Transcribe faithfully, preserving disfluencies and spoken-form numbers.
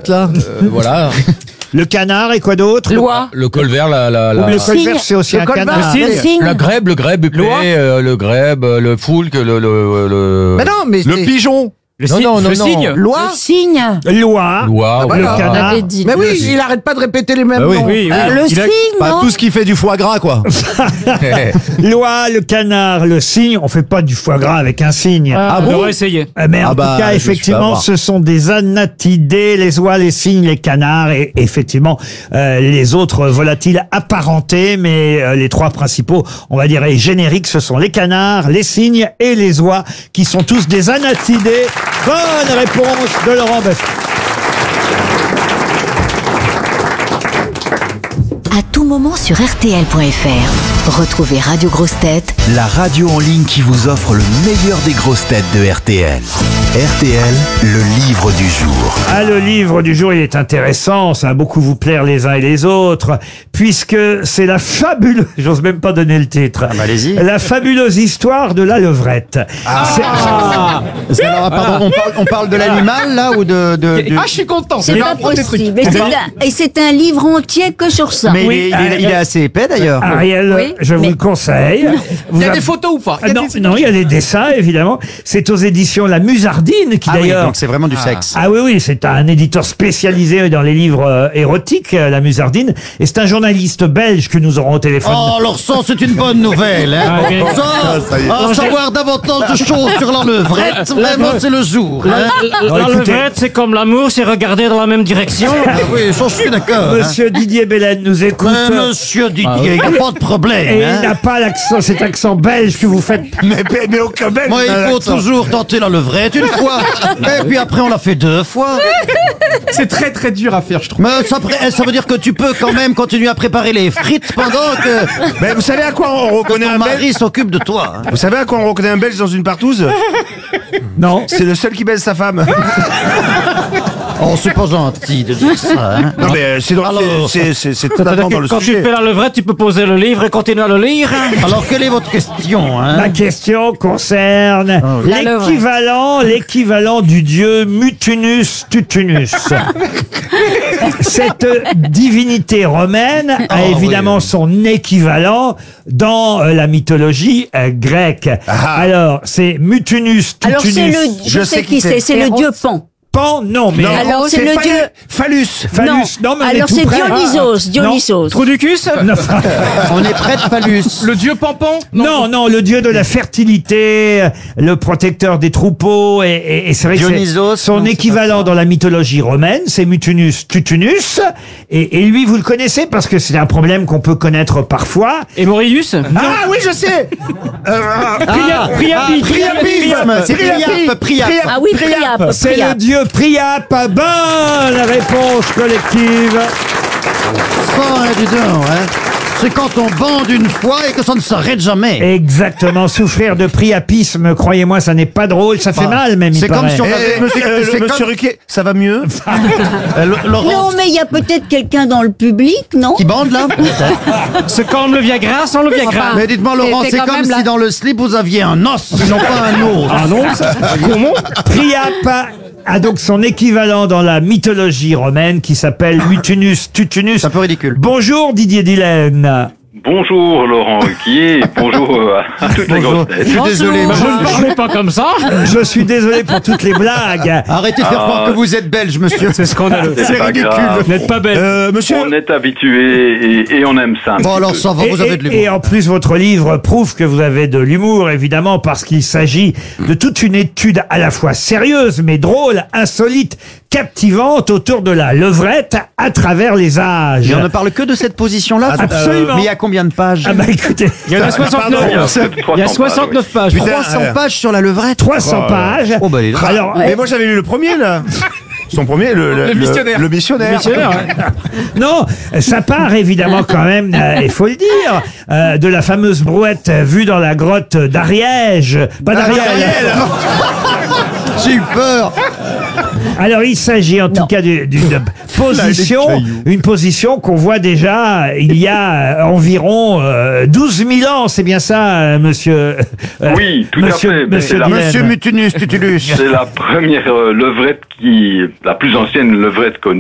levrette, là. Euh, voilà. Le canard et quoi d'autre? Loi. Le colvert, la, la, la, Le Le colvert, cygne. c'est aussi Le un colvert. canard. Le cygne. la grèbe, le grèbe, huppé, Loi. euh, le grèbe, le foulque, le, le, le... Mais non, mais Le c'est- pigeon. Le Non, cygne, non, non, le non. cygne. Loi. Le cygne. Loi. Loi, Ah, voilà. Le On canard. avait dit. Mais le oui, cygne. il arrête pas de répéter les mêmes Bah oui. noms. Oui, oui. Euh, le Il a- cygne, Bah, non tout ce qui fait du foie gras, quoi. Loi, le canard, le cygne. On fait pas du foie gras avec un cygne. Ah On bon aurait essayé. Euh, Mais en Ah bah, tout cas, je me suis fait effectivement, avoir. ce sont des anatidés, les oies, les cygnes, les canards et effectivement euh, les autres volatiles apparentés. Mais euh, les trois principaux, on va dire, et génériques, ce sont les canards, les cygnes et les oies, qui sont tous des anatidés. Bonne réponse de Laurent Baffie. À tout moment sur R T L point F R. Retrouvez Radio Grosses Têtes La radio en ligne qui vous offre le meilleur des grosses têtes de R T L. R T L, le livre du jour. Ah, le livre du jour, il est intéressant, ça va beaucoup vous plaire les uns et les autres, puisque c'est la fabuleuse, j'ose même pas donner le titre, allez-y. la fabuleuse histoire de la levrette. C'est- C'est- alors, pardon, on, parle, on parle de l'animal, là, ou de... de, du- Ah, je suis content. C'est C'est pas pas des trucs. possible. Et c'est un- Et c'est un livre entier que sur ça. Mais Oui, il, est, il est- il est euh, assez épais, d'ailleurs. Ariel, Oui, je vous mais- le conseille. Vous Il y a avez- des photos ou pas? Ah, non, non, il y a des dessins, évidemment. C'est aux éditions La Musardine, qui Ah oui, d'ailleurs... donc c'est vraiment du sexe. Ah oui, oui, c'est un éditeur spécialisé dans les livres euh, érotiques, euh, La Musardine. Et c'est un journaliste belge que nous aurons au téléphone. Oh, alors ça, c'est une bonne nouvelle. Hein. Ah, oui. Ça, ça y est. en savoir davantage de choses sur la levrette, vraiment, c'est le jour. Hein. Bon, La écoutez, levrette, c'est comme l'amour, c'est regarder dans la même direction. Ah oui, ça, je suis d'accord. hein. Monsieur Didier Belen nous écoute. Mais monsieur Didier, il n'y a pas de problème. Et il hein. n'a pas l'accent, cet accent belge que vous faites. Mais, mais, mais au Québec, Moi, il faut toujours tenter la levrette une fois, et puis après, on l'a fait deux fois. C'est très très dur à faire, je trouve. Mais ça, pré- ça veut dire que tu peux quand même continuer à préparer les frites pendant que Mais vous savez à quoi on reconnaît ton un Belge? mari s'occupe de toi. hein. Vous savez à quoi on reconnaît un Belge dans une partouze? Non. C'est le seul qui baise sa femme. Oh, c'est pas gentil de dire ça. Hein. Non mais euh, c'est dans- Alors- c'est- c'est c'est totalement dans le Quand tu sujet. fais la levrette, tu peux poser le livre et continuer à le lire. Alors, quelle est votre question hein Ma question concerne La l'équivalent, l'équivalent du dieu Mutunus Tutunus. Cette divinité romaine a Oh, évidemment oui. son équivalent dans euh, la mythologie euh, grecque. Alors, c'est Mutunus Alors c'est Tutunus. le, je, Je sais sais qui qui c'est, c'est. c'est le dieu Pan. Pan, non, mais... Non, Alors, c'est le Phallus- dieu- Phallus. Phallus, non, mais on est Alors tout c'est près. Dionysos, Dionysos. Trou du cul Non. On est près de Phallus. Le dieu Pampan? Non, non, le dieu de la fertilité, le protecteur des troupeaux, et, et- et c'est vrai que c'est Dionysos, son non, c'est équivalent dans la mythologie romaine, c'est Mutunus Tutunus, et, et lui, vous le connaissez parce que c'est un problème qu'on peut connaître parfois. Et Maurius? Ah oui, je sais. Euh, Priap, Priapi, Priapisme. C'est Priap, Priap. Ah oui, Priap, C'est le Priap. dieu Priap. Bonne réponse collective. Ça, hein, dis donc, hein. C'est quand on bande une fois et que ça ne s'arrête jamais. Exactement, souffrir de priapisme, croyez-moi, ça n'est pas drôle, ça fait Bah, mal même. il c'est comme paraît. si on Eh, avait- monsieur, euh, c'est monsieur comme- Ruquier, ça va mieux? Euh, Lo- Non, Laurence, mais il y a peut-être quelqu'un dans le public, non? qui bande là peut-être. C'est comme le Viagra sans le Viagra. Mais dites-moi, Laurent, c'est c'est quand comme même si la- dans le slip vous aviez un os, et non pas un os. Ah non, ça- Comment? Priap a donc son équivalent dans la mythologie romaine qui s'appelle Mutunus Tutunus. C'est un peu ridicule. Bonjour Didier Dillène. Bonjour Laurent Ruquier, bonjour euh, à toutes les grosses têtes. Je suis désolé. Bah, monsieur. je ne parlais pas comme ça. Je suis désolé pour toutes les blagues. Arrêtez de faire Ah. croire que vous êtes belge, monsieur. C'est scandaleux. C'est pas grave. Vous n'êtes pas belle. Euh, monsieur, On est habitué et, et on aime ça. Bon, alors ça va, Et, vous avez de et- et l'humour. en plus, votre livre prouve que vous avez de l'humour, évidemment, parce qu'il s'agit de toute une étude à la fois sérieuse, mais drôle, insolite, captivante autour de la levrette à travers les âges. Et on ne parle que de cette position-là. Absolument. Mais il y a combien de pages Ah bah écoutez, Il y en a soixante-neuf. Il y a plus de Il y a trois cents pages, soixante-neuf pages. Putain, trois cents euh, pages sur la levrette. trois cents Oh, pages. Oh, bah, les drôles. Alors, mais moi j'avais lu le premier là. Son premier, le, le, Le missionnaire. Le, missionnaire. Missionnaire, ouais. non, ça part évidemment quand même, euh, il faut le dire, euh, de la fameuse brouette vue dans la grotte d'Ariège. Pas d'Ariel. J'ai eu peur. Alors il s'agit en tout cas du- d'une position, une position qu'on voit déjà il y a euh, environ euh, douze mille ans, c'est bien ça, euh, monsieur euh, Oui, tout monsieur, à fait. Mais monsieur c'est la- Dillène. Monsieur Mutunus Tutulus. C'est la première euh, levrette qui, la plus ancienne levrette connue.